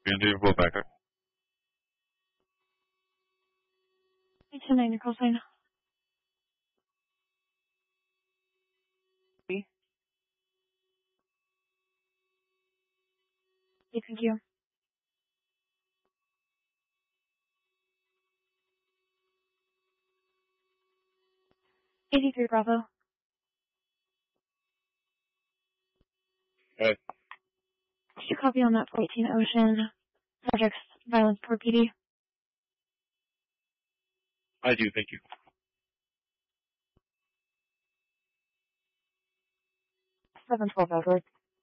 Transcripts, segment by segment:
and David Will backup. 829, your call sign. Okay, thank you. 83 Bravo. Hey. Just a copy on that 14 Ocean. Subject's violence per PD. I do, thank you. 712 Edward.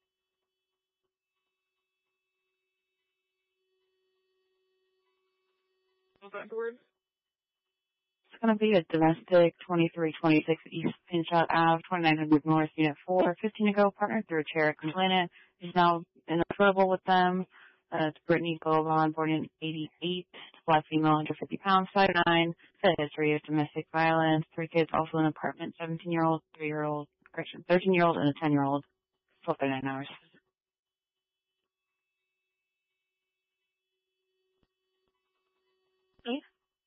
What's that word? It's going to be a domestic 2326 East Pinchot Ave, 2900 North, Unit 4, 15 to go, partner through a chair complainant. Is now in a trouble with them. It's Brittany Golan, born in 88, black female, 150 pounds, 5'9", said history of domestic violence, 3 kids, also in an apartment, 17-year-old, 13-year-old, and a 10-year-old, 12:39 hours. Okay.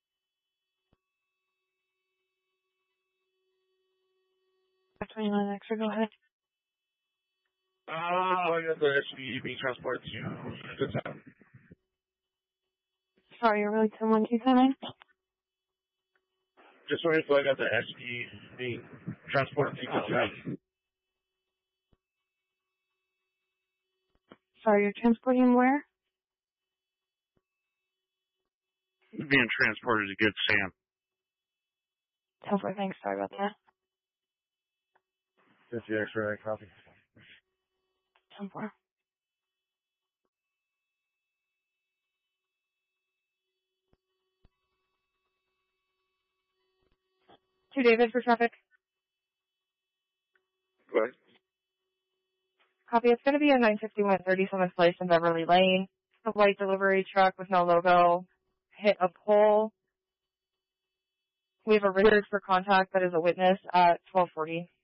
After 29 extra, go ahead. I got the SUV being transported to Good Time. Sorry, you're really 11279? Just wondering if I got the SUV being transported to Good Time. Sorry, you're transporting where? Being transported to Good Sam. 10-4, thanks, sorry about that. 50 extra, copy. 10-4. To David for traffic. Go ahead. Copy, it's going to be a 951 37th place in Beverly Lane. A white delivery truck with no logo hit a pole. We have a record for contact that is a witness at 1240.